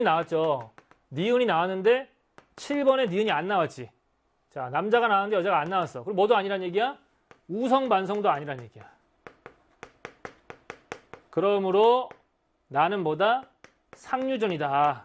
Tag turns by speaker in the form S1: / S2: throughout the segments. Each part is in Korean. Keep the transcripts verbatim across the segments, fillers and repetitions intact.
S1: 나왔죠. 니은이 나왔는데 칠 번에 니은이 안 나왔지. 자, 남자가 나왔는데 여자가 안 나왔어. 그럼 뭐도 아니란 얘기야? 우성 반성도 아니란 얘기야. 그러므로 나는 뭐다? 상유전이다.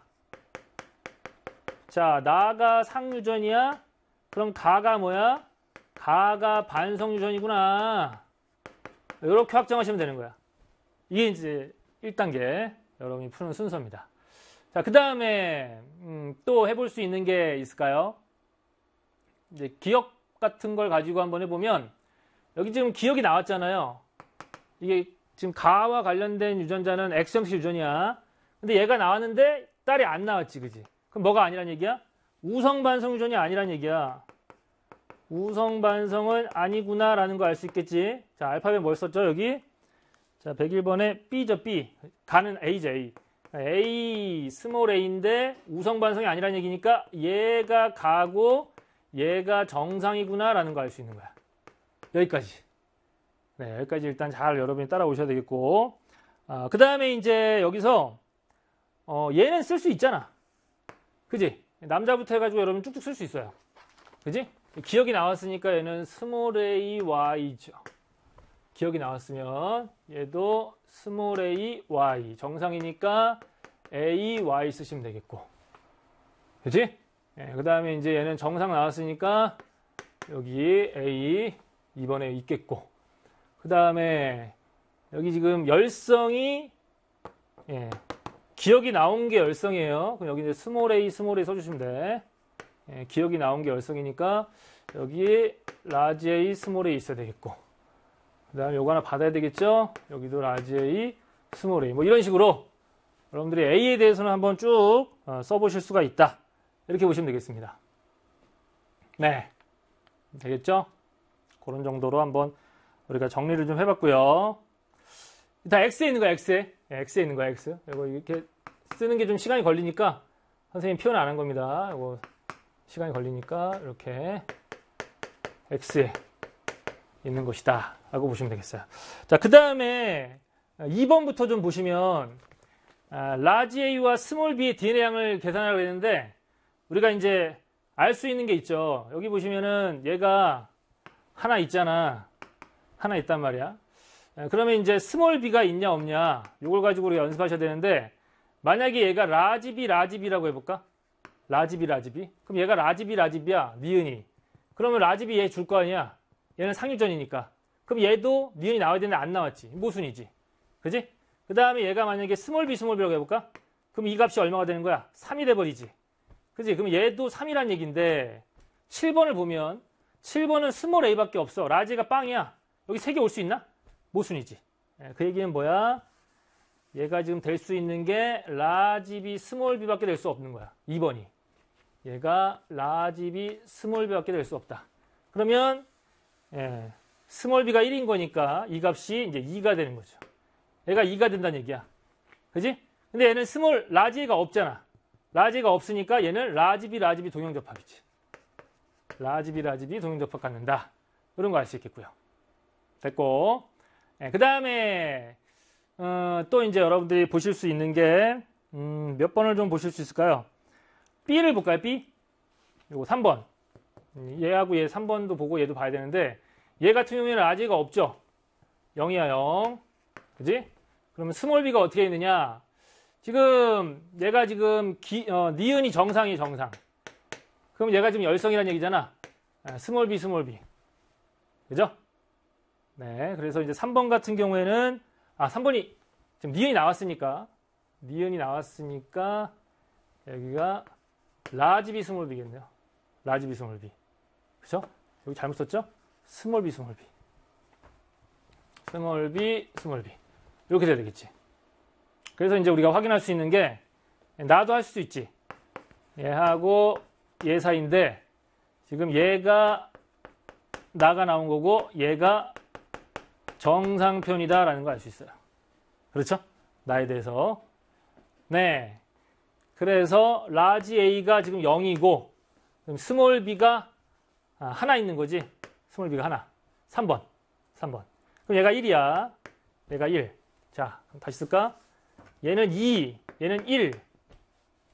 S1: 자, 나가 상유전이야? 그럼 가가 뭐야? 가가 반성유전이구나. 이렇게 확정하시면 되는 거야. 이게 이제 일 단계 여러분이 푸는 순서입니다. 자, 그 다음에 음, 또 해볼 수 있는 게 있을까요? 이제 기억 같은 걸 가지고 한번 해보면 여기 지금 기억이 나왔잖아요. 이게 지금 가와 관련된 유전자는 X형식 유전이야. 근데 얘가 나왔는데 딸이 안 나왔지, 그지? 그럼 뭐가 아니란 얘기야? 우성반성 유전이 아니란 얘기야. 우성반성은 아니구나라는 거 알 수 있겠지? 자, 알파벳 뭘 썼죠, 여기? 자, 백일 번에 B죠, B. 가는 A죠, A. A, 스몰 a인데 우성반성이 아니란 얘기니까 얘가 가고 얘가 정상이구나라는 거 알 수 있는 거야. 여기까지. 네, 여기까지 일단 잘 여러분이 따라오셔야 되겠고. 아, 그 다음에 이제 여기서 어, 얘는 쓸 수 있잖아. 그지? 남자부터 해가지고 여러분 쭉쭉 쓸 수 있어요. 그지? 기억이 나왔으니까 얘는 스몰 a, y죠. 기억이 나왔으면 얘도 스몰 a, y. 정상이니까 a, y 쓰시면 되겠고. 그치? 네, 그 다음에 이제 얘는 정상 나왔으니까 여기 a 이 번에 있겠고. 그 다음에 여기 지금 열성이 예, 기억이 나온 게 열성이에요. 그럼 여기 이제 스몰 a, 스몰 a 써주시면 돼. 예, 기억이 나온 게 열성이니까 여기 라지 a, 스몰 a 있어야 되겠고. 그 다음에 요거 하나 받아야 되겠죠? 여기도 라지 a, 스몰 a. 뭐 이런 식으로 여러분들이 a에 대해서는 한번 쭉 써보실 수가 있다. 이렇게 보시면 되겠습니다. 네. 되겠죠? 그런 정도로 한번 우리가 정리를 좀 해봤고요. 다 X에 있는 거야, X에. 네, X에 있는 거야, X. 이거 이렇게 쓰는 게 좀 시간이 걸리니까 선생님이 표현 안 한 겁니다. 이거 시간이 걸리니까 이렇게 X에 있는 것이다 라고 보시면 되겠어요. 자, 그 다음에 이 번부터 좀 보시면 아, 라지 A와 스몰 B의 디엔에이양을 계산하려고 했는데 우리가 이제 알 수 있는 게 있죠. 여기 보시면은 얘가 하나 있잖아. 하나 있단 말이야. 그러면 이제 스몰 b가 있냐 없냐 이걸 가지고 우리가 연습하셔야 되는데 만약에 얘가 라지 B, 라지 B라고 해볼까? 라지 B, 라지 B. 그럼 얘가 라지 B, 라지 B야. 니은이. 그러면 라지 B 얘 줄 거 아니야. 얘는 상유전이니까. 그럼 얘도 니은이 나와야 되는데 안 나왔지. 모순이지. 그지? 그 다음에 얘가 만약에 스몰 b, 스몰 b라고 해볼까? 그럼 이 값이 얼마가 되는 거야? 삼이 돼버리지. 그지? 그럼 얘도 삼이란 얘기인데 칠 번을 보면 칠 번은 스몰 a밖에 없어. 라지가 빵이야. 여기 세 개 올 수 있나? 모순이지. 그 얘기는 뭐야? 얘가 지금 될 수 있는 게 라지 b, 스몰 b밖에 될 수 없는 거야. 이 번이. 얘가 라지 b, 스몰 b밖에 될 수 없다. 그러면 예, 스몰 b가 일인 거니까 이 값이 이제 이가 되는 거죠. 얘가 이가 된다는 얘기야. 그지? 근데 얘는 스몰 라지 a가 없잖아. 라지 a가 없으니까 얘는 라지 b, 라지 b 동형접합이지. 라지 b, 라지 b 동형접합 갖는다. 이런 거 알 수 있겠고요. 됐고. 네, 그 다음에 어, 또 이제 여러분들이 보실 수 있는 게 음, 몇 번을 좀 보실 수 있을까요? B를 볼까요? B? 요거 삼 번. 얘하고 얘 삼 번도 보고 얘도 봐야 되는데 얘 같은 경우에는 라지가 없죠. 영이야 영. 그지? 그러면 스몰 b가 어떻게 있느냐? 지금 얘가 지금 기, 어, 니은이 정상이 정상. 그럼 얘가 지금 열성이라는 얘기잖아. 아, 스몰 b, 스몰 b. 그죠? 네, 그래서 이제 삼 번 같은 경우에는 아 삼 번이 지금 니은이 나왔으니까 니은이 나왔으니까 여기가 라지 b, 스몰 b겠네요. 라지 b, 스몰 b. 그죠? 여기 잘못 썼죠? 스몰 b, 스몰 b. 스몰 b, 스몰 b. 이렇게 돼야 되겠지. 그래서 이제 우리가 확인할 수 있는 게 나도 할 수 있지. 얘하고 얘 사이인데 지금 얘가 나가 나온 거고 얘가 정상편이다 라는 걸 알 수 있어요. 그렇죠? 나에 대해서. 네. 그래서 라지 A가 지금 영이고 스몰 b가 하나 있는 거지. 스몰 b가 하나. 삼 번. 삼 번. 그럼 얘가 일이야. 얘가 일. 자, 그럼 다시 쓸까? 얘는 이, 얘는 일.